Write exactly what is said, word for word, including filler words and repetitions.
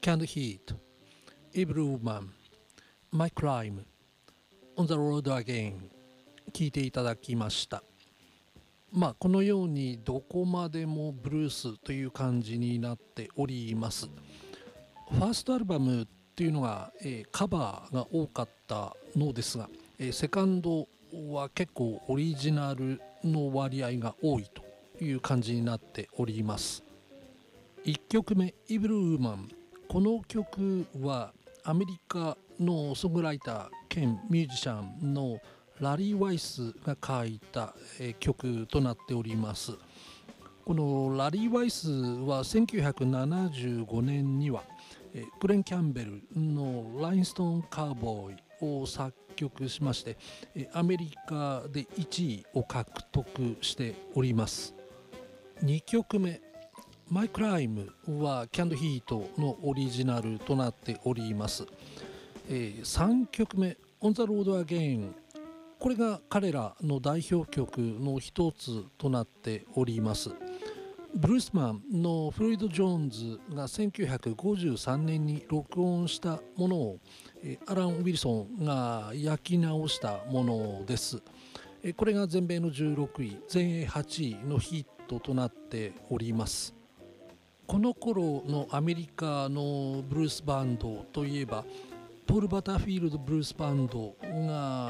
Canned Heat, Evil Woman, My Crime, On the Road Again 聞いていただきました。まあこのようにどこまでもブルースという感じになっております。ファーストアルバムっていうのが、えー、カバーが多かったのですが、えー、セカンドは結構オリジナルの割合が多いという感じになっております。いっきょくめイブルウーマン、この曲はアメリカのソングライター兼ミュージシャンのラリー・ワイスが書いた曲となっております。このラリー・ワイスはせんきゅうひゃくななじゅうごねんにはグレン・キャンベルのラインストーン・カーボーイを作曲しましてアメリカでいちいを獲得しております。にきょくめマイクライムはキャンドヒートのオリジナルとなっております。えー、さんきょくめ On the Road Again、 これが彼らの代表曲の一つとなっております。ブルースマンのフロイド・ジョーンズがせんきゅうひゃくごじゅうさんねんに録音したものをアラン・ウィルソンが焼き直したものです。これが全米のじゅうろくい、全英はちいのヒットとなっております。この頃のアメリカのブルースバンドといえばポール・バターフィールドブルースバンドが